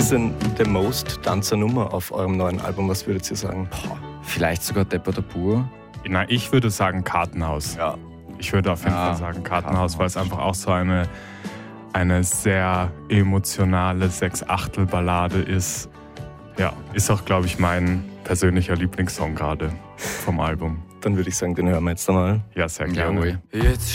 ist denn the most Tanzer-Nummer auf eurem neuen Album? Was würdet ihr sagen? Vielleicht sogar Depper Pur. Na, ich würde sagen Kartenhaus. Ja. Ich würde auf jeden Fall sagen Kartenhaus, weil es einfach auch so eine sehr emotionale 6/8-Ballade ist. Ja, ist auch, glaube ich, mein persönlicher Lieblingssong gerade vom Album. Dann würde ich sagen, den hören wir jetzt einmal. Ja, sehr gerne. Jawohl. Jetzt